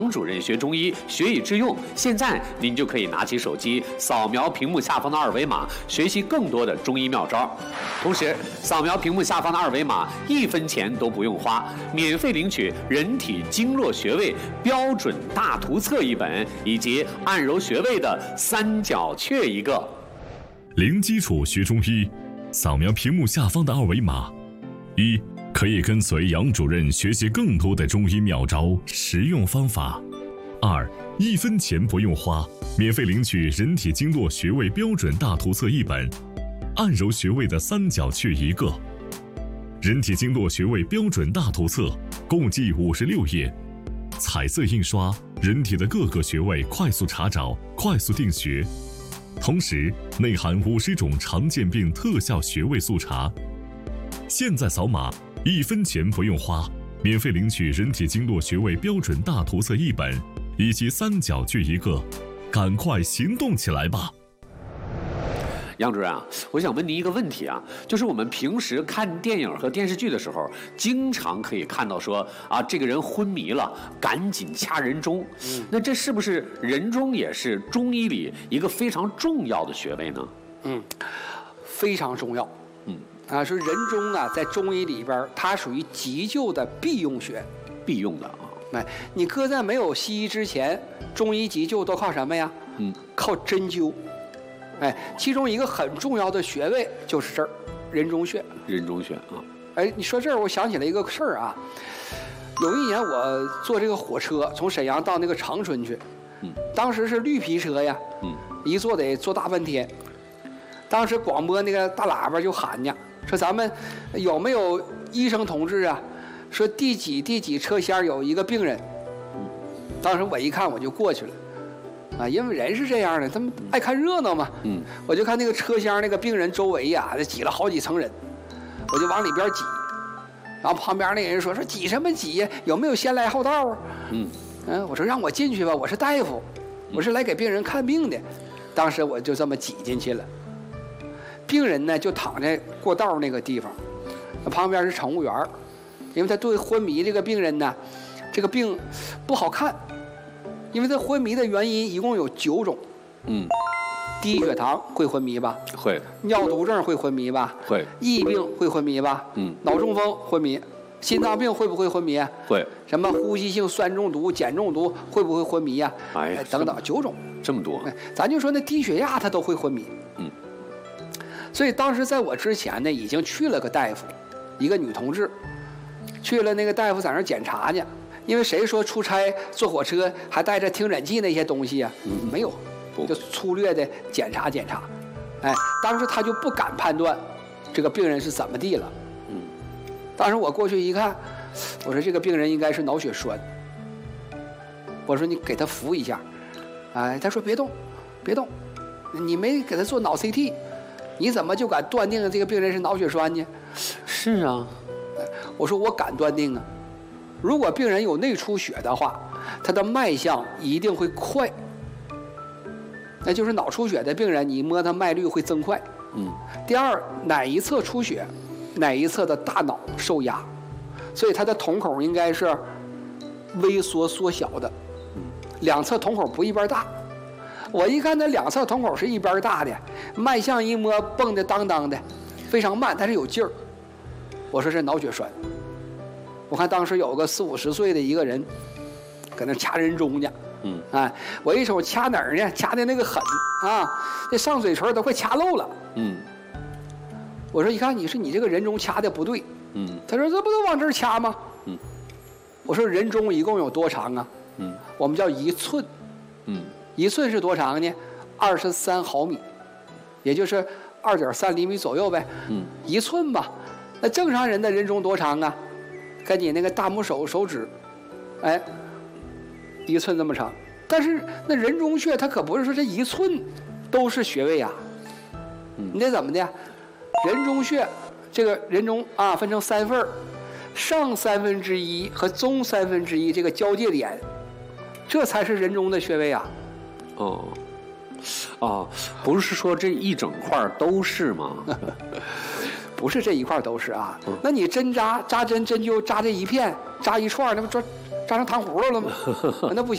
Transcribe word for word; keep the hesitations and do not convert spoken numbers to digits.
杨主任学中医，学以致用。现在您就可以拿起手机，扫描屏幕下方的二维码，学习更多的中医妙招。同时，扫描屏幕下方的二维码，一分钱都不用花，免费领取《人体经络穴位标准大图册》一本，以及按揉穴位的三角雀一个。 零基础学中医，扫描屏幕下方的二维码。一。可以跟随杨主任学习更多的中医妙招、实用方法。二，一分钱不用花，免费领取《人体经络穴位标准大图册》一本，按揉穴位的三角雀一个。《人体经络穴位标准大图册》共计五十六页，彩色印刷，人体的各个穴位快速查找、快速定穴，同时内含五十种常见病特效穴位速查。现在扫码。一分钱不用花，免费领取《人体经络穴位标准大图册》一本，以及三角雀一个，赶快行动起来吧！ 杨主任啊，我想问您一个问题啊，就是我们平时看电影和电视剧的时候，经常可以看到说啊，这个人昏迷了，赶紧掐人中。嗯，那这是不是人中也是中医里一个非常重要的穴位呢？ 嗯，非常重要。嗯。啊，说人中啊，在中医里边，它属于急救的必用穴， 必用的啊。 哎，你搁在没有西医之前，中医急救都靠什么呀？嗯，靠针灸。哎，其中一个很重要的穴位就是这儿，人中穴。 人中穴啊。 哎，你说这儿，我想起来一个事儿啊。有一年我坐这个火车从沈阳到那个长春去，嗯，当时是绿皮车呀，嗯，一坐得坐大半天。当时广播那个大喇叭就喊呢。说咱们有没有医生同志啊？说第几第几车厢有一个病人。当时我一看我就过去了，啊，因为人是这样的，他们爱看热闹嘛。嗯，我就看那个车厢那个病人周围呀、啊，挤了好几层人，我就往里边挤。然后旁边那个人说说挤什么挤呀？有没有先来后到啊？嗯嗯，我说让我进去吧，我是大夫，我是来给病人看病的。当时我就这么挤进去了。病人呢就躺在过道那个地方，旁边是乘务员，因为他对昏迷这个病人呢，这个病不好看，因为他昏迷的原因一共有九种。嗯，低血糖会昏迷吧？ 会。 尿毒症会昏迷吧？ 会。 疫病会昏迷吧？嗯。脑中风昏迷，心脏病会不会昏迷？ 会。 什么呼吸性酸中毒、碱中毒会不会昏迷呀？哎，等等，九种。 这么多。 咱就说那低血压他都会昏迷。嗯。所以当时在我之前呢，已经去了个大夫，一个女同志，去了那个大夫在那儿检查呢。因为谁说出差坐火车还带着听诊器那些东西啊？嗯、没有，就粗略的检查检查。哎，当时他就不敢判断这个病人是怎么地了。嗯，当时我过去一看，我说这个病人应该是脑血栓。我说你给他扶一下。哎，他说别动，别动，你没给他做脑 C T。你怎么就敢断定这个病人是脑血栓呢？ 是啊， 我说我敢断定啊。如果病人有内出血的话，他的脉象一定会快。那就是脑出血的病人，你摸他脉率会增快。嗯。第二，哪一侧出血，哪一侧的大脑受压，所以他的瞳孔应该是微缩缩小的，两侧瞳孔不一边大。我一看那两侧瞳孔是一边大的，脉象一摸蹦的当当的，非常慢，但是有劲儿。我说是脑血栓。我看当时有个四五十岁的一个人，搁那掐人中呢。嗯，哎，我一手掐哪儿呢？掐的那个狠啊，这上嘴唇都快掐漏了。嗯，我说一看你是你这个人中掐的不对。嗯，他说这不都往这儿掐吗？嗯，我说人中一共有多长啊？嗯，我们叫一寸。嗯。一寸是多长呢？二十三毫米，也就是二点三厘米左右呗。嗯，一寸吧。那正常人的人中多长啊？跟你那个大拇手手指，哎，一寸这么长。但是那人中穴它可不是说这一寸都是穴位啊。嗯，你得怎么的？人中穴这个人中啊分成三份，上三分之一和中三分之一这个交界点，这才是人中的穴位啊。 哦，哦，不是说这一整块都是吗？ 不是这一块都是啊。嗯、那你针扎扎针针灸扎这一片扎一串，那不扎扎成糖葫芦了吗？那不行。